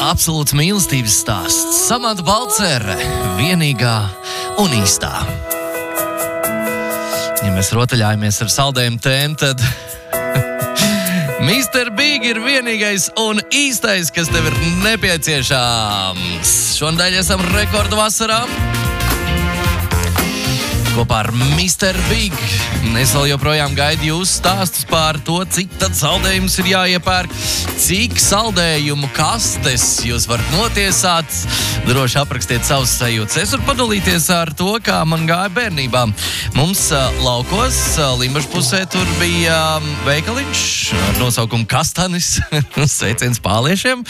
absolūts mīlestības stāsts. Samanta Balcere, vienīgā un īstā. Ja mēs rotaļājamies ar saldējumu tēmu, tad Mr. Big ir vienīgais un īstais, kas tev ir nepieciešams. Šonadēļ esam rekordu vasarā. Kopā ar Mr. Big. Es vēl joprojām gaidu jūsu stāstus par to, cik tad saldējums ir jāiepērk, cik saldējumu kastes jūs varat notiesāt. Droši aprakstiet savus sajūtas. Es varu padalīties ar to, kā man gāja bērnībā. Mums laukos, Limbažu pusē, tur bija veikaliņš ar nosaukumu Kastanis. Sveiciens pāliešiem.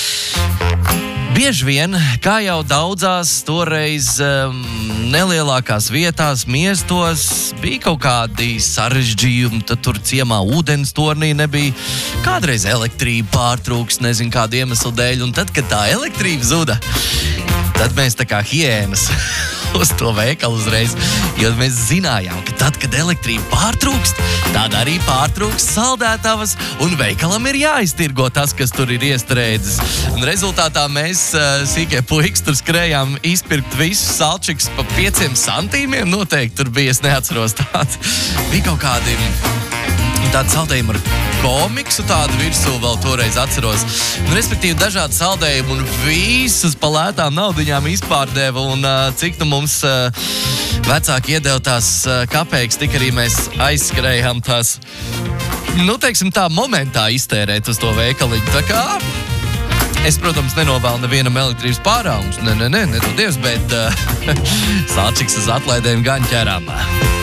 Bieži vien, kā jau daudzās toreiz nelielākās vietās, miestos, bija kaut kādi sarežģījumi, tad tur ciemā ūdens tornī nebija, kādreiz elektrība pārtrūks, nezinu kādu iemeslu dēļ, un tad, kad tā elektrība zuda, tad mēs tā kā hiēnas uz to veikalu uzreiz, jo mēs zinājām, ka tad, kad elektrība pārtrūkst, tad arī pārtrūkst saldētavas, un veikalam ir jāiztirgo tas, kas tur ir iestrēdzis. Un rezultātā mēs, sīkie puikas, tur skrējām izpirkt visus salčikus pa 5 centīmiem, noteikti tur bija, es neatceros tāds. Bija kaut kādi tādi saldējumi ar komiksu, tādu virsū vēl toreiz atceros. Un, respektīvi, dažādi saldējumi un visus pa lētām naudiņām izpārdeva, un cik nu mums vecāki iedeva tās kapeikas, tik arī mēs aizskrējām tās, teiksim tā, momentā iztērēt uz to veikaliņu. Tā kā es, protams, nenovēlu nevienam elektrības pārāvums, nedod Dievs, bet salčiks uz atlaidēm gan ķerām.